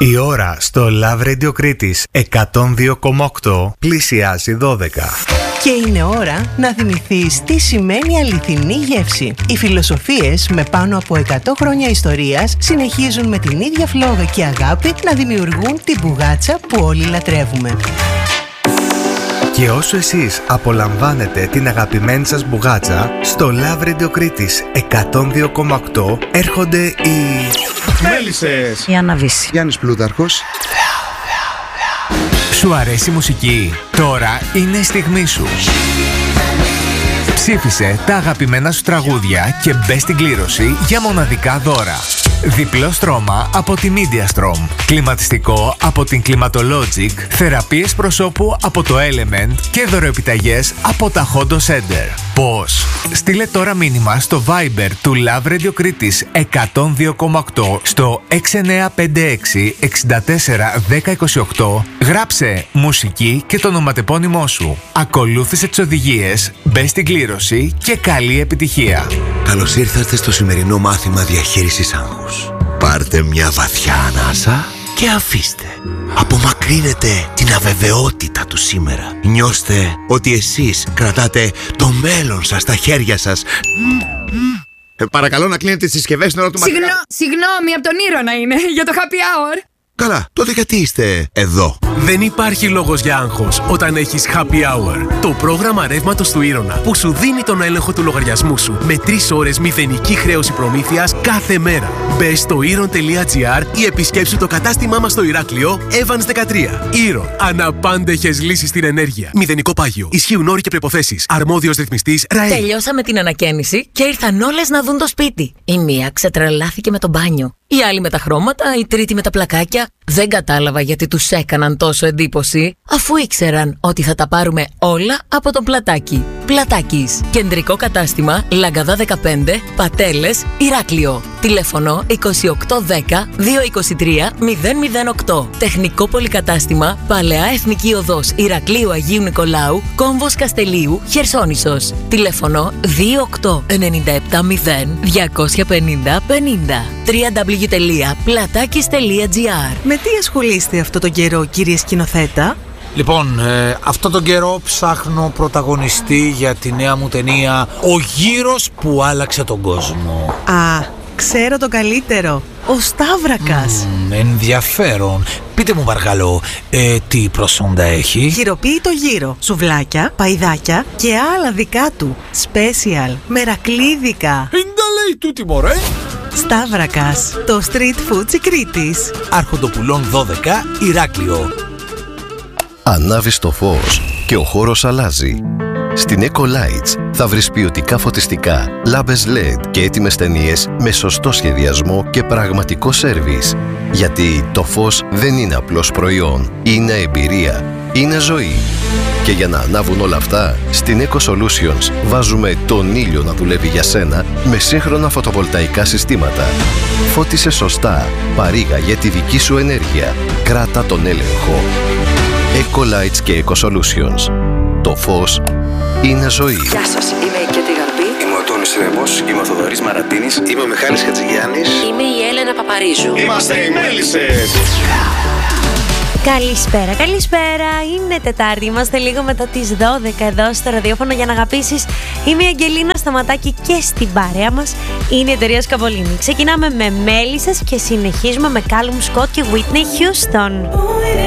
Η ώρα στο Love Radio Κρήτης 102,8 πλησιάζει 12. Και είναι ώρα να θυμηθείς τι σημαίνει αληθινή γεύση. Οι φιλοσοφίες με πάνω από 100 χρόνια ιστορίας συνεχίζουν με την ίδια φλόγα και αγάπη να δημιουργούν την μπουγάτσα που όλοι λατρεύουμε. Και όσο εσείς απολαμβάνετε την αγαπημένη σας μπουγάτσα, στο Love Radio Κρήτης 102,8 έρχονται οι Μέλισσες, Η Αναβίση, Γιάννης Πλούταρχος. Σου αρέσει η μουσική? Τώρα είναι η στιγμή σου. Ψήφισε τα αγαπημένα σου τραγούδια και μπες στην κλήρωση για μοναδικά δώρα. Διπλό στρώμα από τη MediaStrom, κλιματιστικό από την Climatologic, θεραπείες προσώπου από το Element και δωροεπιταγές από τα Hondo Center. Πώς? Στείλε τώρα μήνυμα στο Viber του Love Radio Κρήτης 102,8 στο 6956 64 1028. Γράψε μουσική και το ονοματεπώνυμό σου. Ακολούθησε τις οδηγίες, μπες στην κλήρωση και καλή επιτυχία. Καλώς ήρθατε στο σημερινό μάθημα διαχείρισης άγχους. Πάρτε μια βαθιά ανάσα και αφήστε. Απομακρύνετε την αβεβαιότητα του σήμερα. Νιώστε ότι εσείς κρατάτε το μέλλον σας στα χέρια σας. Παρακαλώ να κλείνετε τις συσκευές στην ώρα του μαθήματος. Συγγνώμη, από τον Ήρωνα είναι, για το happy hour. Καλά, τότε γιατί είστε εδώ? Δεν υπάρχει λόγος για άγχος όταν έχεις Happy Hour. Το πρόγραμμα ρεύματος του Ήρωνα που σου δίνει τον έλεγχο του λογαριασμού σου με 3 ώρες μηδενική χρέωση προμήθειας κάθε μέρα. Μπες στο Iron.gr ή επισκέψου το κατάστημά μας στο Ηράκλειο Evans 13. Iron. Αναπάντεχες λύσεις στην ενέργεια. Μηδενικό πάγιο. Ισχύουν όροι και προϋποθέσεις. Αρμόδιος ρυθμιστής ΡΑΕ. Τελειώσαμε την ανακαίνιση και ήρθαν όλες να δουν το σπίτι. Η μία ξετρελάθηκε με το μπάνιο. Η άλλη με τα χρώματα, η τρίτη με τα πλακάκια. Δεν κατάλαβα γιατί τους έκαναν τόσο εντύπωση, αφού ήξεραν ότι θα τα πάρουμε όλα από τον Πλατάκι. Πλατάκης. Κεντρικό κατάστημα, Λαγκαδά 15, Πατέλες, Ηράκλειο. Τηλέφωνο 2810 223 008. Τεχνικό πολυκατάστημα, Παλαιά Εθνική Οδός Ηρακλείου Αγίου Νικολάου, Κόμβος Καστελίου, Χερσόνησος. Τηλέφωνο 28970 250 50. www.platakis.gr. Με τι ασχολείστε αυτό τον καιρό, κύριε σκηνοθέτα? Λοιπόν, αυτόν τον καιρό ψάχνω πρωταγωνιστή για τη νέα μου ταινία «Ο γύρος που άλλαξε τον κόσμο». Α, ξέρω το καλύτερο. Ο Σταύρακας. Ενδιαφέρον. Πείτε μου παρακαλώ, τι προσόντα έχει? Γυροποίητο γύρο, σουβλάκια, παϊδάκια και άλλα δικά του. Special, μερακλίδικα. Ιντα λέει τούτη μωρέ. Σταύρακας, το street food της Κρήτης. Άρχοντοπουλών 12, Ηράκλειο. Ανάβεις το φως και ο χώρος αλλάζει. Στην Eco Lights θα βρεις ποιοτικά φωτιστικά, λάμπες LED και έτοιμες ταινίες με σωστό σχεδιασμό και πραγματικό σέρβις. Γιατί το φως δεν είναι απλώς προϊόν, είναι εμπειρία, είναι ζωή. Και για να ανάβουν όλα αυτά, στην Eco Solutions βάζουμε τον ήλιο να δουλεύει για σένα με σύγχρονα φωτοβολταϊκά συστήματα. Φώτισε σωστά, παρήγαγε τη δική σου ενέργεια, κράτα τον έλεγχο. Eco Lights και Eco Solutions. Το φως είναι ζωή. Γεια σας, είμαι η Κέτη Γαρμπή. Είμαι ο Τόνης Ρέμος, είμαι ο Θοδωρής Μαρατίνης. Είμαι ο Μιχάλης Χατζηγιάννης. Είμαι η Έλενα Παπαρίζου. Είμαστε οι Μέλισσες. Καλησπέρα, καλησπέρα. Είναι Τετάρτη, είμαστε λίγο μετά τις 12 εδώ στο ραδιόφωνο για να αγαπήσεις. Είμαι η Αγγελίνα Σταματάκη και στην παρέα μας είναι η εταιρεία Σκαβολίνη. Ξεκινάμε με Μέλισσες και συνεχίζουμε με Callum Scott και Whitney Houston.